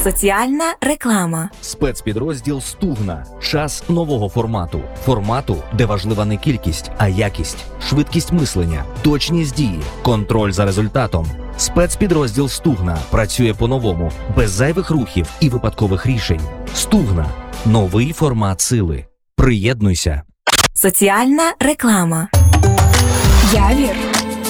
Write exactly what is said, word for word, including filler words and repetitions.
Соціальна реклама. Спецпідрозділ «Стугна». Час нового формату. Формату, де важлива не кількість, а якість, швидкість мислення, точність дії, контроль за результатом. Спецпідрозділ «Стугна» працює по-новому, без зайвих рухів і випадкових рішень. «Стугна» – новий формат сили. Приєднуйся. Соціальна реклама. Явір.